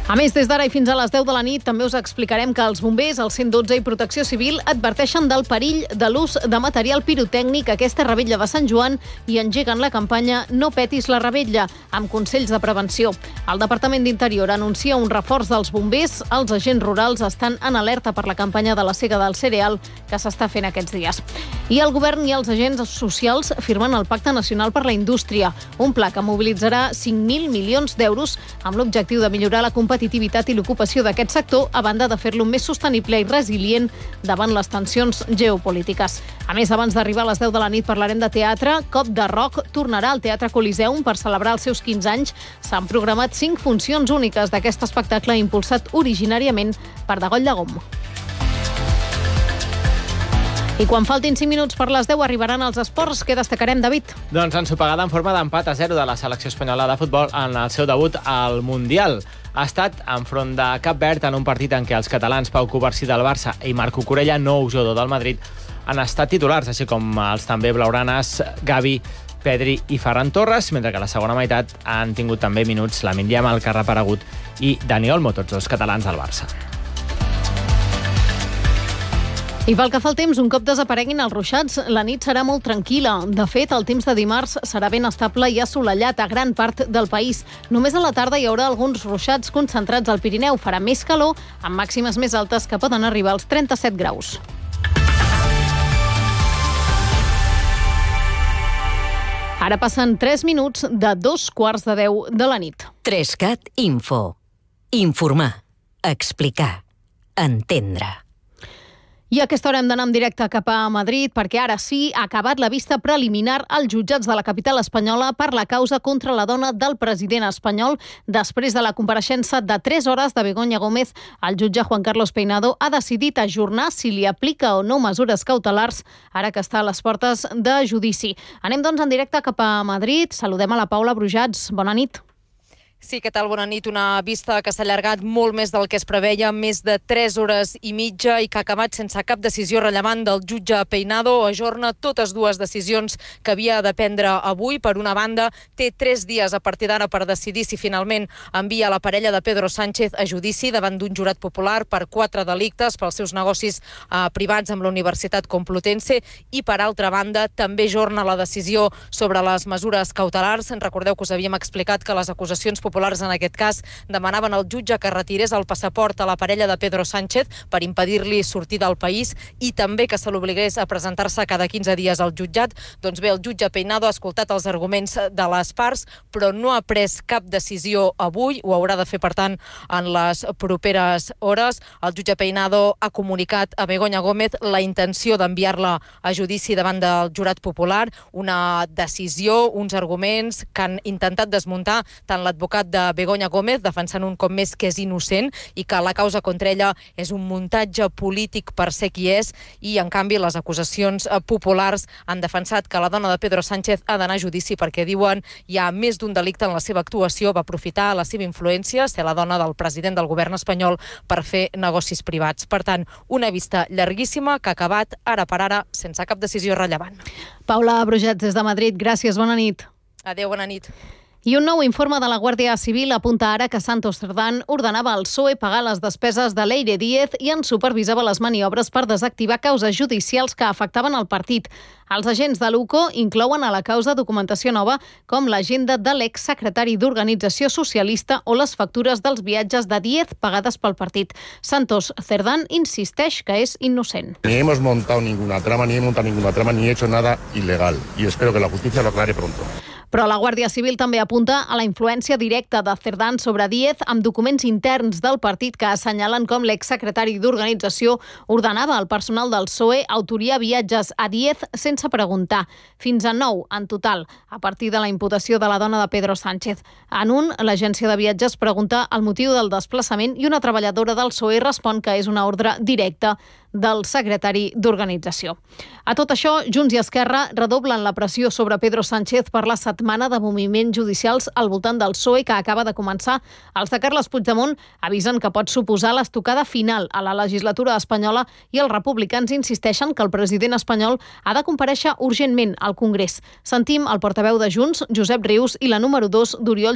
A més, des d'ara i fins a les 10 de la nit també us explicarem que els bombers, el 112 i Protecció Civil adverteixen del perill de l'ús de material pirotècnic a aquesta revetlla de Sant Joan i engeguen la campanya No petis la revetlla, amb consells de prevenció. El Departament d'Interior anuncia un reforç dels bombers. Els agents rurals estan en alerta per la campanya de la sega del cereal que s'està fent aquests dies. I el govern i els agents socials firmen el Pacte Nacional per la Indústria, un pla que mobilitzarà 5.000 milions d'euros amb l'objectiu de millorar la competitivitat i l'ocupació d'aquest sector, a banda de fer-lo més sostenible i resilient davant les tensions geopolítiques. A més, abans d'arribar a les 10 de la nit parlarem de teatre. Cop de Rock tornarà al Teatre Coliseum per celebrar els seus 15 anys. S'han programat 5 funcions úniques d'aquest espectacle impulsat originàriament per Degoll de Gom. I quan faltin 5 minuts per les 10 arribaran els esports. Què destacarem, David? Doncs ensopegada en forma d'empat a 0 de la selecció espanyola de futbol en el seu debut al Mundial. Ha estat enfront de Cap Verd en un partit en què els catalans Pau Cubarsí del Barça i Marco Corella, nou jugador del Madrid, han estat titulars, així com els també blaugranes Gavi, Pedri i Ferran Torres, mentre que a la segona meitat han tingut també minuts Lamine Yamal, que ha reaparegut, i Dani Olmo, tots dos catalans del Barça. I pel que fa al temps, un cop desapareguin els ruixats, la nit serà molt tranquil·la. De fet, el temps de dimarts serà ben estable i assolellat a gran part del país. Només a la tarda hi haurà alguns ruixats concentrats al Pirineu. Farà més calor, amb màximes més altes que poden arribar als 37 graus. Ara passen 3 minuts de 2:45 de la nit. 3CAT Info. Informar, explicar, entendre. I a aquesta hora hem d'anar en directe cap a Madrid perquè ara sí ha acabat la vista preliminar als jutjats de la capital espanyola per la causa contra la dona del president espanyol. Després de la compareixença de 3 hores de Begoña Gómez, el jutge Juan Carlos Peinado ha decidit ajornar si li aplica o no mesures cautelars ara que està a les portes de judici. Anem doncs en directe cap a Madrid. Saludem a la Paula Brujats. Bona nit. Sí, què tal? Bona nit. Una vista que s'ha allargat molt més del que es preveia, més de 3 hores i mitja, i que ha acabat sense cap decisió rellevant del jutge Peinado. Ajorna totes dues decisions que havia de prendre avui. Per una banda, té 3 dies a partir d'ara per decidir si finalment envia la parella de Pedro Sánchez a judici davant d'un jurat popular per 4 delictes pels seus negocis privats amb la Universitat Complutense, i per altra banda també ajorna la decisió sobre les mesures cautelars. Recordeu que us havíem explicat que les acusacions populars en aquest cas demanaven al jutge que retirés el passaport a la parella de Pedro Sánchez per impedir-li sortir del país i també que se l'obligués a presentar-se cada 15 dies al jutjat. Doncs bé, el jutge Peinado ha escoltat els arguments de les parts, però no ha pres cap decisió avui. Ho haurà de fer, per tant, en les properes hores. El jutge Peinado ha comunicat a Begoña Gómez la intenció d'enviar-la a judici davant del jurat popular, una decisió, uns arguments que han intentat desmuntar tant l'advocat de Begoña Gómez, defensant un cop més que és innocent i que la causa contra ella és un muntatge polític per ser qui és, i en canvi les acusacions populars han defensat que la dona de Pedro Sánchez ha d'anar a judici perquè diuen hi ha més d'un delicte en la seva actuació, va aprofitar la seva influència, ser la dona del president del govern espanyol, per fer negocis privats. Per tant, una vista llarguíssima que ha acabat ara per ara sense cap decisió rellevant. Paula Brujats, des de Madrid, gràcies, bona nit. Adéu, bona nit. I un nou informe de la Guàrdia Civil apunta ara que Santos Cerdán ordenava al PSOE pagar les despeses de Leire Díez i en supervisava les maniobres per desactivar causes judicials que afectaven el partit. Els agents de l'UCO inclouen a la causa documentació nova com l'agenda de l'exsecretari d'Organització Socialista o les factures dels viatges de Díez pagades pel partit. Santos Cerdán insisteix que és innocent. Ni hemos montado ninguna trama, ni he hecho nada ilegal. Y espero que la justicia lo aclare pronto. Però la Guàrdia Civil també apunta a la influència directa de Cerdán sobre Díez amb documents interns del partit que assenyalen com l'exsecretari d'Organització ordenava al personal del PSOE autoriar viatges a Díez sense preguntar. Fins a 9 en total, a partir de la imputació de la dona de Pedro Sánchez. En un, l'agència de viatges pregunta el motiu del desplaçament i una treballadora del PSOE respon que és una ordre directa del secretari d'Organització. A tot això, Junts i Esquerra redoblen la pressió sobre Pedro Sánchez per la setmana de moviments judicials al voltant del PSOE que acaba de començar. Els de Carles Puigdemont avisen que pot suposar l'estocada final a la legislatura espanyola i els republicans insisteixen que el president espanyol ha de comparèixer urgentment al Congrés. Sentim el portaveu de Junts, Josep Rius, i la número 2 d'Oriol